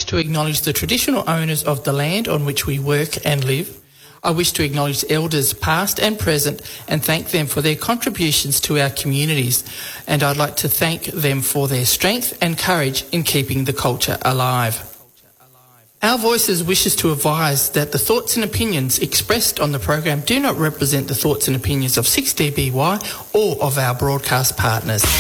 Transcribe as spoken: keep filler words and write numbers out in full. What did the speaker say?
to acknowledge the traditional owners of the land on which we work and live. I wish to acknowledge elders past and present and thank them for their contributions to our communities. And I'd like to thank them for their strength and courage in keeping the culture alive. Our Voices wishes to advise that the thoughts and opinions expressed on the program do not represent the thoughts and opinions of six D B Y or of our broadcast partners.